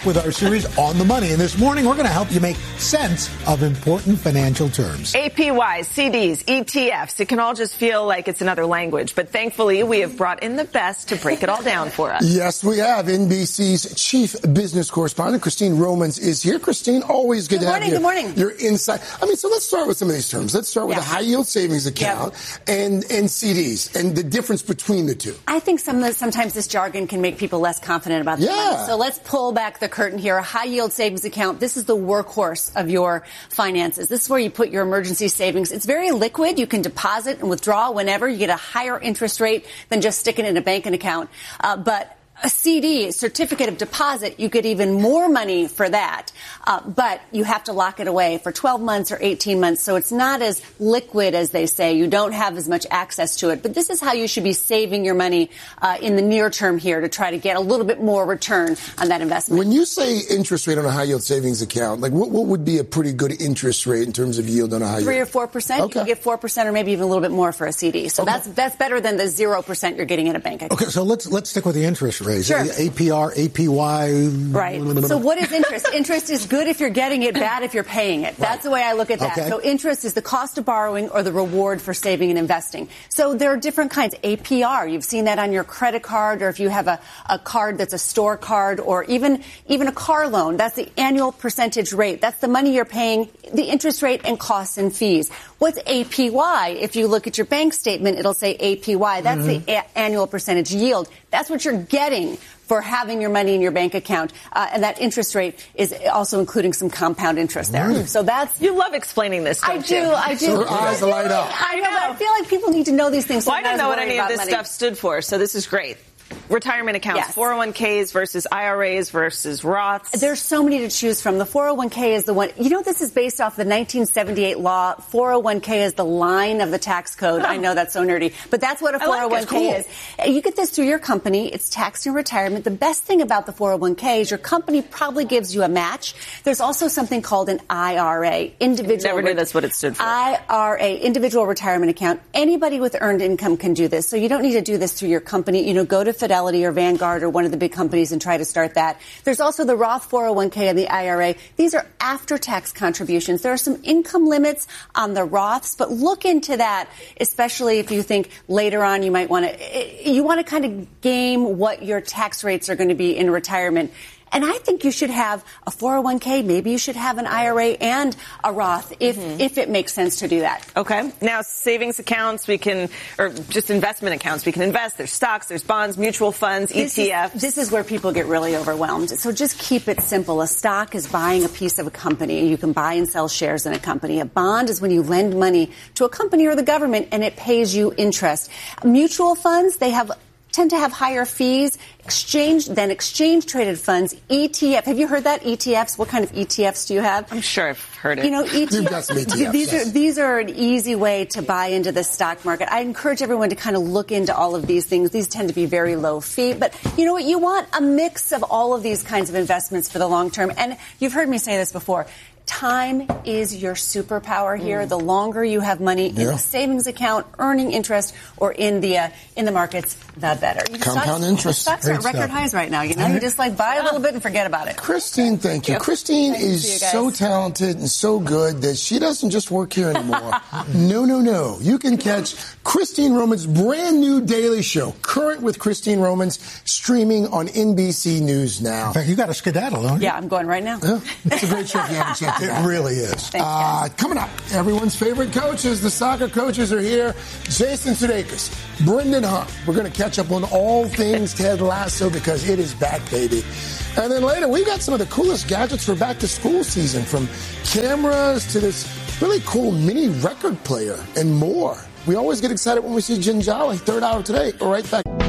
back with our series On the Money. And this morning, we're going to help you make sense of important financial terms. APYs, CDs, ETFs. It can all just feel like it's another language. But thankfully, we have brought in the best to break it all down for us. Yes, we have. NBC's chief business correspondent, Christine Romans, is here. Christine, always good to have you. Good morning. Your insight. So let's start with some of these terms. Let's start with a high-yield savings account and CDs and the difference between the two. I think sometimes this jargon can make people less confident about the money. So let's pull back the curtain here. A high-yield savings account, this is the workhorse of your finances. This is where you put your emergency savings. It's very liquid. You can deposit and withdraw whenever. You get a higher interest rate than just sticking it in a banking account. But a CD, certificate of deposit, you get even more money for that. But you have to lock it away for 12 months or 18 months. So it's not as liquid as they say. You don't have as much access to it. But this is how you should be saving your money in the near term here to try to get a little bit more return on that investment. When you say interest rate on a high yield savings account, like what would be a pretty good interest rate in terms of yield on a high yield? 3 or 4%. Okay. You can get 4% or maybe even a little bit more for a CD. So that's better than the 0% you're getting in a bank account. Okay, so let's stick with the interest rate. Sure. APR, APY. Right. So what is interest? Interest is good if you're getting it, bad if you're paying it. That's the way I look at that. Okay. So interest is the cost of borrowing or the reward for saving and investing. So there are different kinds. APR, you've seen that on your credit card, or if you have a card that's a store card, or even a car loan. That's the annual percentage rate. That's the money you're paying, the interest rate and costs and fees. What's APY? If you look at your bank statement, it'll say APY. That's the annual percentage yield. That's what you're getting for having your money in your bank account. And that interest rate is also including some compound interest there. So that's... You love explaining this, don't you? I do. Her eyes light up. I know. I feel like people need to know these things. Well, I didn't know what any of this stuff stood for, so this is great. Retirement accounts, 401ks versus IRAs versus Roths. There's so many to choose from. The 401k is the one. You know, this is based off the 1978 law. 401k is the line of the tax code. I know that's so nerdy, but that's what a 401k is. You get this through your company. It's taxed in retirement. The best thing about the 401k is your company probably gives you a match. There's also something called an IRA, individual. Never knew that's what it stood for. IRA, individual retirement account. Anybody with earned income can do this. So you don't need to do this through your company. You know, go to Fidelity or Vanguard or one of the big companies and try to start that. There's also the Roth 401k and the IRA. These are after-tax contributions. There are some income limits on the Roths, but look into that, especially if you think later on you might want to kind of game what your tax rates are going to be in retirement. And I think you should have a 401k. Maybe you should have an IRA and a Roth if it makes sense to do that. Okay. Now, savings accounts, or just investment accounts, we can invest. There's stocks, there's bonds, mutual funds, ETFs. This is where people get really overwhelmed. So just keep it simple. A stock is buying a piece of a company. You can buy and sell shares in a company. A bond is when you lend money to a company or the government and it pays you interest. Mutual funds, tend to have higher fees, exchange traded funds. ETF. Have you heard that? ETFs. What kind of ETFs do you have? I'm sure I've heard it. You know, ETFs. You've got some ETFs. These are an easy way to buy into the stock market. I encourage everyone to kind of look into all of these things. These tend to be very low fee, but you know what? You want a mix of all of these kinds of investments for the long term. And you've heard me say this before. Time is your superpower here. The longer you have money in a savings account, earning interest, or in the markets, the better. Compound interest. Stocks are at record highs right now. You know, you just buy a little bit and forget about it. Christine, thank you. Christine is so talented and so good that she doesn't just work here anymore. No. You can catch Christine Romans' brand new daily show, Current with Christine Romans, streaming on NBC News Now. In fact, you got a skedaddle, don't you? Yeah, I'm going right now. Yeah, it's a great show if you haven't checked it out. It really is. Coming up, everyone's favorite coaches, the soccer coaches are here. Jason Sudeikis, Brendan Hunt. We're going to catch up on all things Ted Lasso because it is back, baby. And then later, we got some of the coolest gadgets for back-to-school season, from cameras to this really cool mini record player and more. We always get excited when we see Ginjali. Third hour today. We're right back.